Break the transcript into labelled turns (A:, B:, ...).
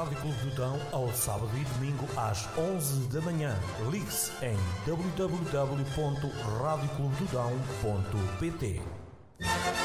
A: Rádio Clube do Dão ao sábado e domingo às 11 da manhã. Ligue-se em www.radioclubedodão.pt.